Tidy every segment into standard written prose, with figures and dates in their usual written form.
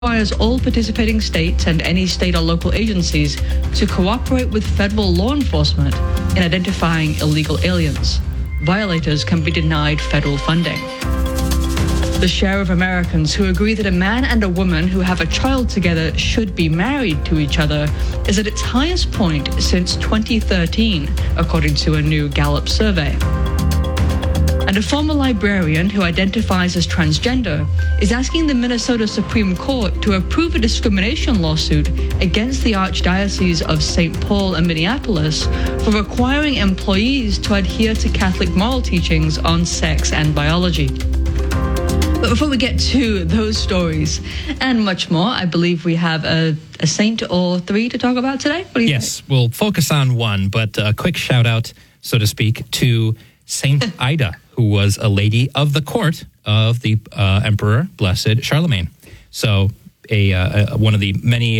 requires all participating states and any state or local agencies to cooperate with federal law enforcement in identifying illegal aliens. Violators can be denied federal funding. The share of Americans who agree that a man and a woman who have a child together should be married to each other is at its highest point since 2013, according to a new Gallup survey. And a former librarian who identifies as transgender is asking the Minnesota Supreme Court to approve a discrimination lawsuit against the Archdiocese of St. Paul and Minneapolis for requiring employees to adhere to Catholic moral teachings on sex and biology. But before we get to those stories and much more, I believe we have a saint or three to talk about today. What do you think? We'll focus on one, but a quick shout out, so to speak, to Saint Ida, who was a lady of the court of the Emperor Blessed Charlemagne. So one of the many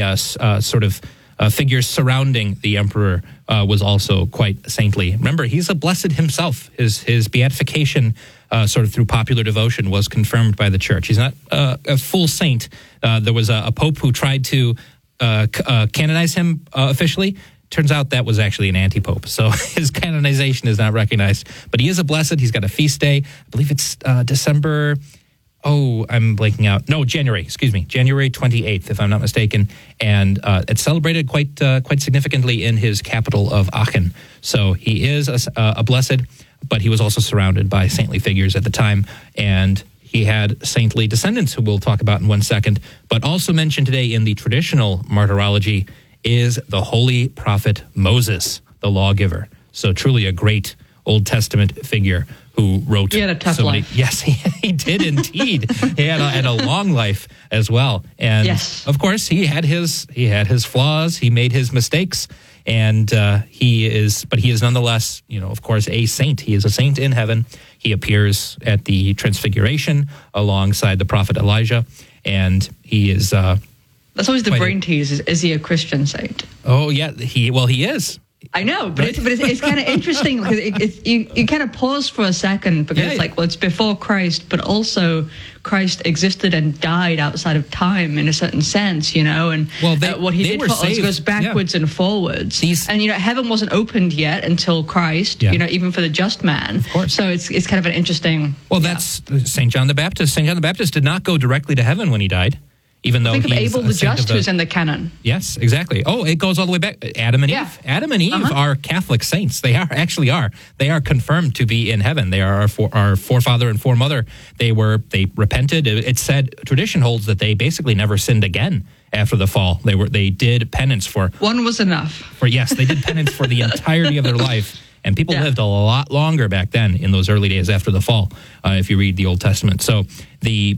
figures surrounding the emperor was also quite saintly. Remember, he's a blessed himself. His beatification, sort of through popular devotion, was confirmed by the church. He's not a full saint. There was a pope who tried to canonize him officially. Turns out that was actually an anti-pope, so his canonization is not recognized. But he is a blessed. He's got a feast day. I believe it's December. Oh, I'm blanking out. No, January 28th, if I'm not mistaken. And it's celebrated quite significantly in his capital of Aachen. So he is a blessed, but he was also surrounded by saintly figures at the time. And he had saintly descendants, who we'll talk about in 1 second. But also mentioned today in the traditional martyrology is the holy prophet Moses, the lawgiver. So truly a great Old Testament figure who wrote. He had a tough life. Yes, he did indeed. He had a long life as well. And yes, of course, he had his flaws. He made his mistakes, and he is nonetheless, of course, a saint. He is a saint in heaven. He appears at the Transfiguration alongside the prophet Elijah, and he is. That's always the brain tease. Is he a Christian saint? Oh, yeah. He is. I know, but it's kind of interesting because you kind of pause for a second because it's before Christ, but also Christ existed and died outside of time in a certain sense, and what he did for us goes backwards and forwards. Heaven wasn't opened yet until Christ, even for the just man. Of course. So it's kind of an interesting. Well, that's St. John the Baptist. St. John the Baptist did not go directly to heaven when he died. Even though think of Abel the Just, who's in the canon. Yes, exactly. Oh, it goes all the way back. Adam and Eve. Adam and Eve are Catholic saints. They are. They are confirmed to be in heaven. They are our forefather and foremother. They repented. It's said, tradition holds that they basically never sinned again after the fall. They did penance for. One was enough. They did penance for the entirety of their life. And people lived a lot longer back then in those early days after the fall, if you read the Old Testament. So the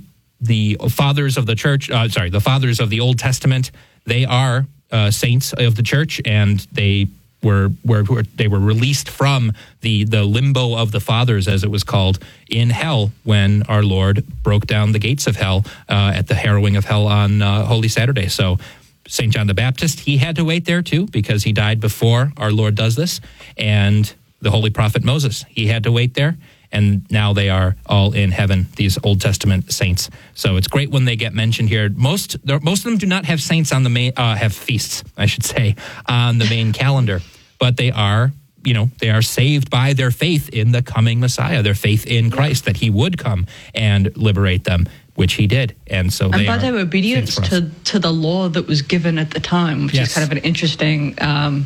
fathers of the church, the fathers of the Old Testament, they are saints of the church, and they were released from the limbo of the fathers, as it was called, in hell when our Lord broke down the gates of hell at the harrowing of hell on Holy Saturday. So St. John the Baptist, he had to wait there too because he died before our Lord does this, and the holy prophet Moses, he had to wait there. And now they are all in heaven, these Old Testament saints. So it's great when they get mentioned here. Most of them do not have saints on the main, have feasts, I should say, on the main calendar. But they are saved by their faith in the coming Messiah, their faith in Christ, that he would come and liberate them, which he did. And so by their obedience to the law that was given at the time, which is kind of an interesting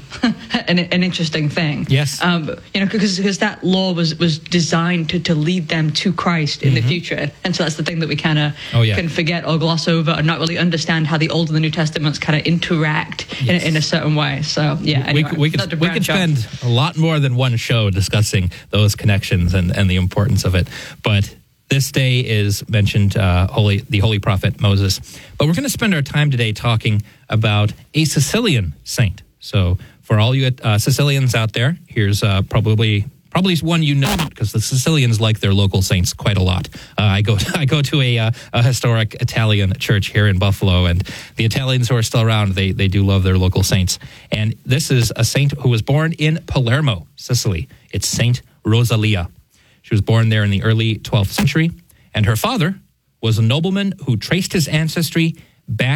an interesting thing. Yes. Because that law was designed to lead them to Christ in the future. And so that's the thing that we kind of can forget or gloss over or not really understand how the Old and the New Testaments kind of interact in a certain way. So, anyway, we could spend a lot more than one show discussing those connections and the importance of it. But this day is mentioned, the holy prophet Moses. But we're going to spend our time today talking about a Sicilian saint. So for all you Sicilians out there, here's probably one because the Sicilians like their local saints quite a lot. I go to a historic Italian church here in Buffalo, and the Italians who are still around, they do love their local saints. And this is a saint who was born in Palermo, Sicily. It's Saint Rosalia. She was born there in the early 12th century, and her father was a nobleman who traced his ancestry back